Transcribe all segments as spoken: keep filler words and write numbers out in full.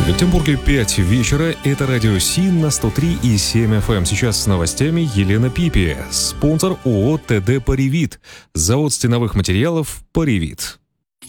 В Екатеринбурге пять вечера. Это радио СИН на сто три и семь эф эм. Сейчас с новостями Елена Пипи. Спонсор ООО ТД «Паривит». Завод стеновых материалов «Паривит».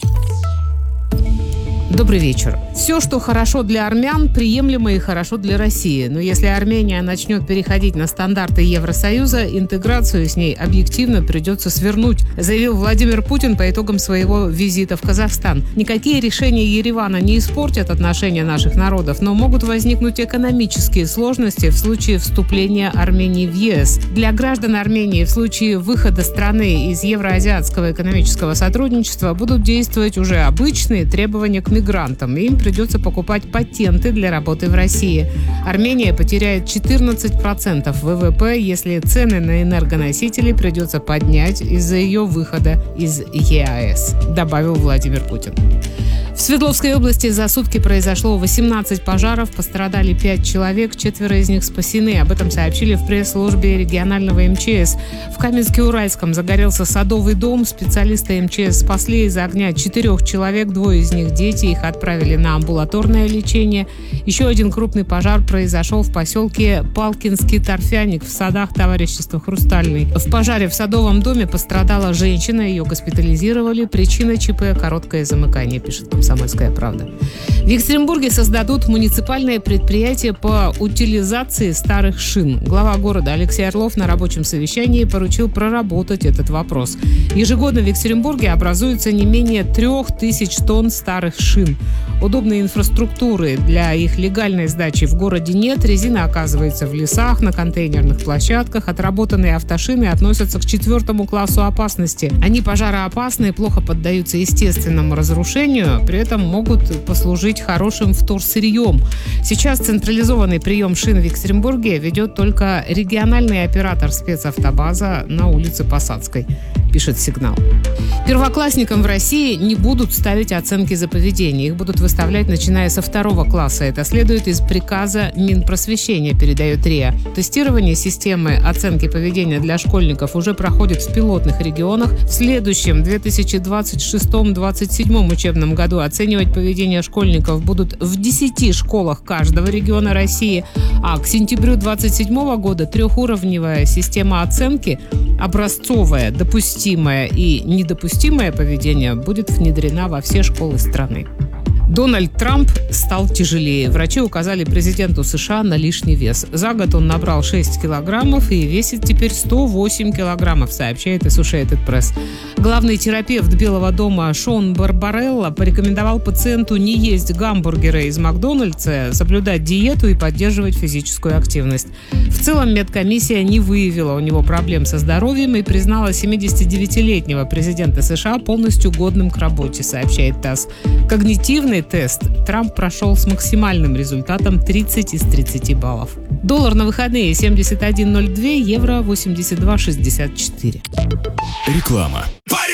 Добрый вечер. Все, что хорошо для армян, приемлемо и хорошо для России. Но если Армения начнет переходить на стандарты Евросоюза, интеграцию с ней объективно придется свернуть, заявил Владимир Путин по итогам своего визита в Казахстан. Никакие решения Еревана не испортят отношения наших народов, но могут возникнуть экономические сложности в случае вступления Армении в ЕС. Для граждан Армении в случае выхода страны из Евроазиатского экономического сотрудничества будут действовать уже обычные требования к мигрантам. мигрантам, и им придется покупать патенты для работы в России. Армения потеряет четырнадцать процентов вэ вэ пэ, если цены на энергоносители придется поднять из-за ее выхода из е а эс, добавил Владимир Путин. В Свердловской области за сутки произошло восемнадцать пожаров, пострадали пять человек, четверо из них спасены. Об этом сообщили в пресс-службе регионального эм че эс. В Каменске-Уральском загорелся садовый дом. Специалисты эм че эс спасли из огня четырех человек, двое из них дети, их отправили на амбулаторное лечение. Еще один крупный пожар произошел в поселке Палкинский торфяник в садах товарищества «Хрустальный». В пожаре в садовом доме пострадала женщина, ее госпитализировали. Причина ЧП – короткое замыкание, пишет «Комсомольская правда». В Екатеринбурге создадут муниципальное предприятие по утилизации старых шин. Глава города Алексей Орлов на рабочем совещании поручил проработать этот вопрос. Ежегодно в Екатеринбурге образуется не менее трех тысяч тонн старых шин. Удобной инфраструктуры для их легальной сдачи в городе нет. Резина оказывается в лесах, на контейнерных площадках. Отработанные автошины относятся к четвертому классу опасности. Они пожароопасны, плохо поддаются естественному разрушению, при этом могут послужить хорошим вторсырьем. Сейчас централизованный прием шин в Екатеринбурге ведет только региональный оператор спецавтобаза на улице Посадской, пишет «Сигнал». Первоклассникам в России не будут ставить оценки за поведение. Их будут выставлять, начиная со второго класса. Это следует из приказа Минпросвещения, передает РИА. Тестирование системы оценки поведения для школьников уже проходит в пилотных регионах. В следующем две тысячи двадцать шестом — две тысячи двадцать седьмом учебном году оценивать поведение школьников будут в десяти школах каждого региона России. А к сентябрю две тысячи двадцать седьмого года трехуровневая система оценки, образцовое, допустимое и недопустимое поведение, будет внедрена во все школы страны. Дональд Трамп стал тяжелее. Врачи указали президенту США на лишний вес. За год он набрал шесть килограммов и весит теперь сто восемь килограммов, сообщает Associated Press. Главный терапевт Белого дома Шон Барбарелла порекомендовал пациенту не есть гамбургеры из Макдональдса, соблюдать диету и поддерживать физическую активность. В целом медкомиссия не выявила у него проблем со здоровьем и признала семидесятидевятилетнего президента США полностью годным к работе, сообщает ТАСС. Когнитивный тест Трамп прошел с максимальным результатом тридцать из тридцати баллов. Доллар на выходные семьдесят один ноль два, евро восемьдесят два шестьдесят четыре. Реклама.